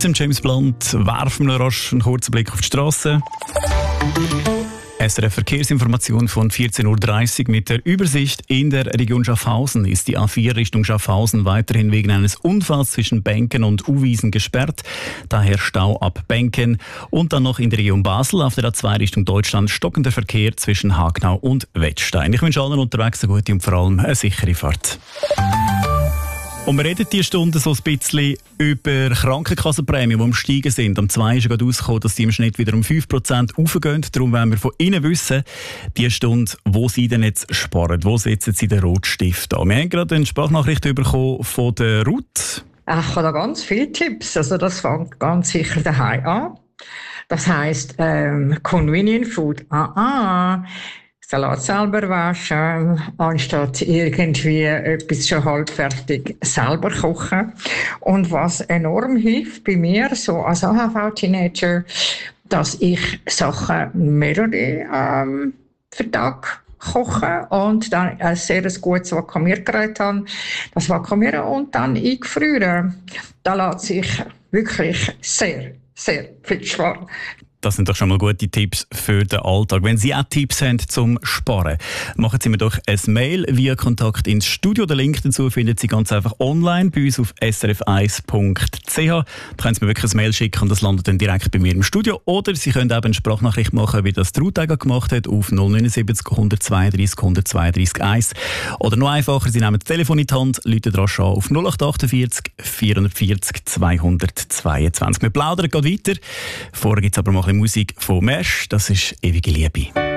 mit dem James Blunt werfen wir rasch einen kurzen Blick auf die Straße. SRF Verkehrsinformation von 14.30 Uhr mit der Übersicht. In der Region Schaffhausen ist die A4 Richtung Schaffhausen weiterhin wegen eines Unfalls zwischen Benken und Uwiesen gesperrt. Daher Stau ab Benken. Und dann noch in der Region Basel auf der A2 Richtung Deutschland stockender Verkehr zwischen Hagnau und Wettstein. Ich wünsche allen unterwegs eine gute und vor allem eine sichere Fahrt. Und wir reden diese Stunde so ein bisschen über Krankenkassenprämien, die am Steigen sind. Am 2 ist gerade rausgekommen, dass die im Schnitt wieder um 5% raufgehen. Darum wollen wir von Ihnen wissen, diese Stunde, wo Sie denn jetzt sparen, wo setzen Sie den Rotstift an. Wir haben gerade eine Sprachnachricht bekommen von der Ruth. Ich habe da ganz viele Tipps. Also das fängt ganz sicher daheim an. Das heisst, Convenient Food. Salat selber waschen, anstatt irgendwie etwas schon halbfertig selber kochen. Und was enorm hilft bei mir, so als AHV-Teenager, dass ich Sachen mehrere für den Tag koche und dann ein sehr gutes Vakuumiergerät habe, das vakuumieren und dann eingefrieren. Da lässt sich wirklich sehr, sehr viel sparen. Das sind doch schon mal gute Tipps für den Alltag. Wenn Sie auch Tipps haben zum Sparen, machen Sie mir doch ein Mail via Kontakt ins Studio. Den Link dazu finden Sie ganz einfach online bei uns auf srf1.ch. Da können Sie mir wirklich ein Mail schicken und das landet dann direkt bei mir im Studio. Oder Sie können eben eine Sprachnachricht machen, wie das Ruth gemacht hat, auf 079 132 132 1. Oder noch einfacher, Sie nehmen das Telefon in die Hand, rufen dran schon auf 0848 440 222. Wir plaudern gerade weiter. Vorher gibt es aber mal Musik von Mesh, das ist «Ewige Liebe».